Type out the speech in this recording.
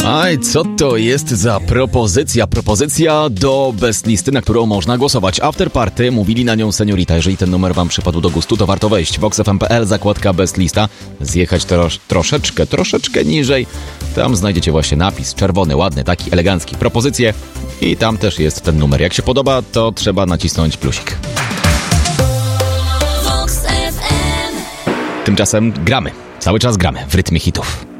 Aj, co to jest za propozycja? Propozycja do Best Listy, na którą można głosować. After Party, mówili na nią Seniorita. Jeżeli ten numer wam przypadł do gustu, to warto wejść. voxfm.pl, zakładka Best Lista. Zjechać troszeczkę niżej. Tam znajdziecie właśnie napis czerwony, ładny, taki elegancki. Propozycje i tam też jest ten numer. Jak się podoba, to trzeba nacisnąć plusik. Tymczasem gramy. Cały czas gramy w rytmie hitów.